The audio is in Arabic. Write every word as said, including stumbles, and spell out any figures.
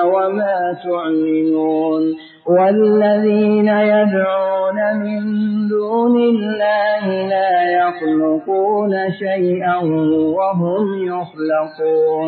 وما تعلنون والذين يدعون من دون الله لا يخلقون شيئا وهم يخلقون